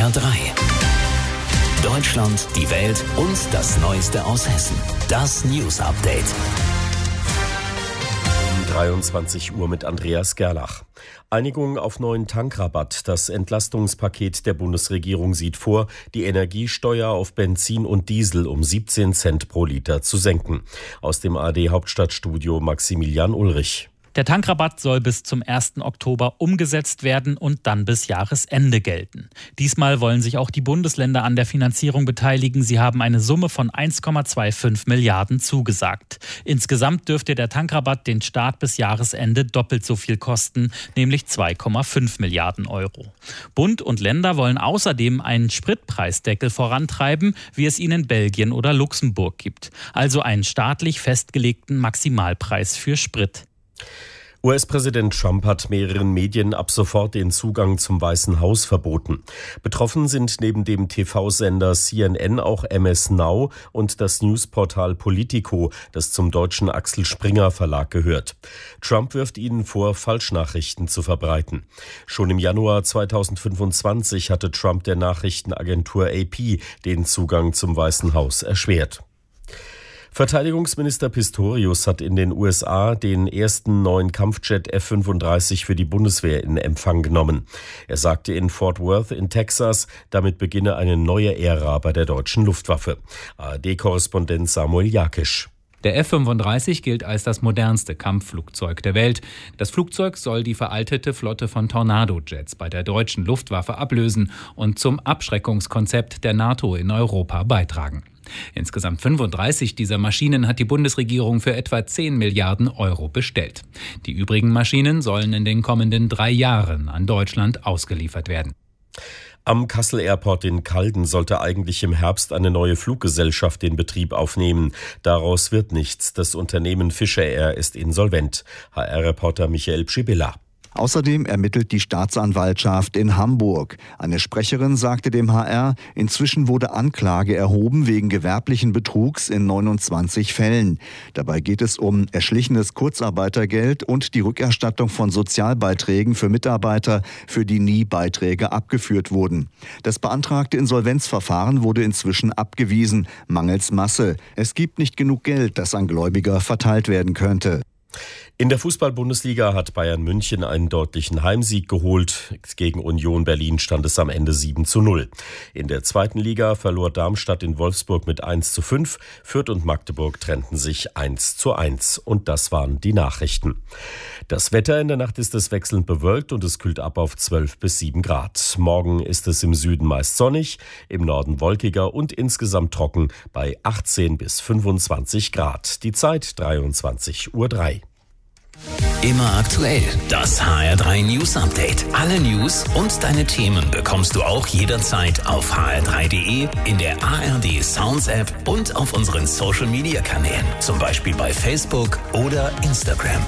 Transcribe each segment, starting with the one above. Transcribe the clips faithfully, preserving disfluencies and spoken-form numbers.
R drei. Deutschland, die Welt und das Neueste aus Hessen. Das News Update. dreiundzwanzig Uhr mit Andreas Gerlach. Einigung auf neuen Tankrabatt. Das Entlastungspaket der Bundesregierung sieht vor, die Energiesteuer auf Benzin und Diesel um siebzehn Cent pro Liter zu senken. Aus dem A R D-Hauptstadtstudio Maximilian Ulrich. Der Tankrabatt soll bis zum ersten Oktober umgesetzt werden und dann bis Jahresende gelten. Diesmal wollen sich auch die Bundesländer an der Finanzierung beteiligen. Sie haben eine Summe von eins Komma fünfundzwanzig Milliarden zugesagt. Insgesamt dürfte der Tankrabatt den Staat bis Jahresende doppelt so viel kosten, nämlich zwei Komma fünf Milliarden Euro. Bund und Länder wollen außerdem einen Spritpreisdeckel vorantreiben, wie es ihn in Belgien oder Luxemburg gibt. Also einen staatlich festgelegten Maximalpreis für Sprit. U S-Präsident Trump hat mehreren Medien ab sofort den Zugang zum Weißen Haus verboten. Betroffen sind neben dem T V-Sender C N N auch M S Now und das Newsportal Politico, das zum deutschen Axel Springer Verlag gehört. Trump wirft ihnen vor, Falschnachrichten zu verbreiten. Schon im Januar zweitausendfünfundzwanzig hatte Trump der Nachrichtenagentur A P den Zugang zum Weißen Haus erschwert. Verteidigungsminister Pistorius hat in den U S A den ersten neuen Kampfjet F fünfunddreißig für die Bundeswehr in Empfang genommen. Er sagte in Fort Worth in Texas, damit beginne eine neue Ära bei der deutschen Luftwaffe. A R D-Korrespondent Samuel Jakisch. Der F fünfunddreißig gilt als das modernste Kampfflugzeug der Welt. Das Flugzeug soll die veraltete Flotte von Tornado-Jets bei der deutschen Luftwaffe ablösen und zum Abschreckungskonzept der NATO in Europa beitragen. Insgesamt fünfunddreißig dieser Maschinen hat die Bundesregierung für etwa zehn Milliarden Euro bestellt. Die übrigen Maschinen sollen in den kommenden drei Jahren an Deutschland ausgeliefert werden. Am Kassel Airport in Calden sollte eigentlich im Herbst eine neue Fluggesellschaft den Betrieb aufnehmen. Daraus wird nichts. Das Unternehmen Fischer Air ist insolvent. H R-Reporter Michael Pschibilla. Außerdem ermittelt die Staatsanwaltschaft in Hamburg. Eine Sprecherin sagte dem H R, inzwischen wurde Anklage erhoben wegen gewerblichen Betrugs in neunundzwanzig Fällen. Dabei geht es um erschlichenes Kurzarbeitergeld und die Rückerstattung von Sozialbeiträgen für Mitarbeiter, für die nie Beiträge abgeführt wurden. Das beantragte Insolvenzverfahren wurde inzwischen abgewiesen, mangels Masse. Es gibt nicht genug Geld, das an Gläubiger verteilt werden könnte. In der Fußball-Bundesliga hat Bayern München einen deutlichen Heimsieg geholt. Gegen Union Berlin stand es am Ende sieben zu null. In der zweiten Liga verlor Darmstadt in Wolfsburg mit eins zu fünf. Fürth und Magdeburg trennten sich eins zu eins. Und das waren die Nachrichten. Das Wetter: in der Nacht ist es wechselnd bewölkt und es kühlt ab auf zwölf bis sieben Grad. Morgen ist es im Süden meist sonnig, im Norden wolkiger und insgesamt trocken bei achtzehn bis fünfundzwanzig Grad. Die Zeit dreiundzwanzig Uhr drei. Immer aktuell. Das H R drei News Update. Alle News und deine Themen bekommst du auch jederzeit auf h r drei punkt d e, in der A R D Sounds App und auf unseren Social Media Kanälen. Zum Beispiel bei Facebook oder Instagram.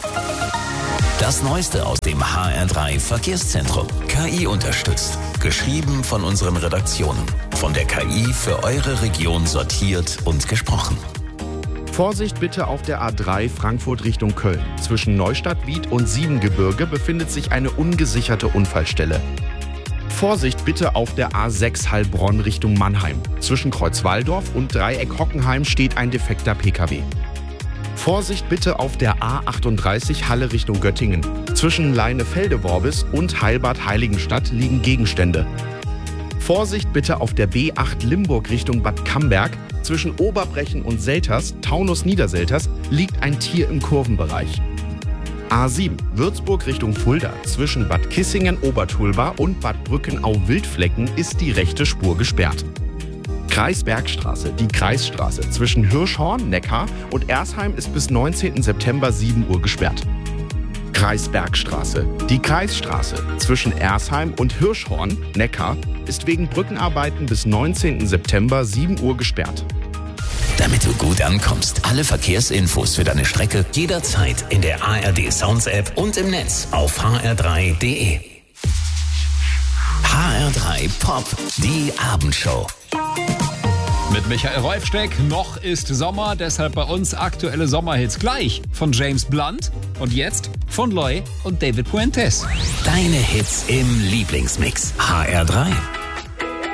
Das Neueste aus dem H R drei Verkehrszentrum. K I unterstützt. Geschrieben von unseren Redaktionen. Von der K I für eure Region sortiert und gesprochen. Vorsicht bitte auf der A drei Frankfurt Richtung Köln. Zwischen Neustadt-Wied und Siebengebirge befindet sich eine ungesicherte Unfallstelle. Vorsicht bitte auf der A sechs Heilbronn Richtung Mannheim. Zwischen Kreuzwaldorf und Dreieck Hockenheim steht ein defekter P K W. Vorsicht bitte auf der A achtunddreißig Halle Richtung Göttingen. Zwischen Leinefelde-Worbis und Heilbad-Heiligenstadt liegen Gegenstände. Vorsicht bitte auf der B acht Limburg Richtung Bad Camberg. Zwischen Oberbrechen und Selters, Taunus-Niederselters, liegt ein Tier im Kurvenbereich. A sieben Würzburg Richtung Fulda. Zwischen Bad Kissingen-Obertulba und Bad Brückenau-Wildflecken ist die rechte Spur gesperrt. Kreisbergstraße, die Kreisstraße zwischen Hirschhorn, Neckar und Ersheim ist bis neunzehnten September sieben Uhr gesperrt. Kreisbergstraße, die Kreisstraße zwischen Ersheim und Hirschhorn, Neckar, ist wegen Brückenarbeiten bis neunzehnten September sieben Uhr gesperrt. Damit du gut ankommst, alle Verkehrsinfos für deine Strecke jederzeit in der A R D Sounds App und im Netz auf h r drei punkt d e. H R drei Pop, die Abendshow. Mit Michael Rolfsteck. Noch ist Sommer, deshalb bei uns aktuelle Sommerhits gleich von James Blunt und jetzt von Loy und David Puentes. Deine Hits im Lieblingsmix. H R drei.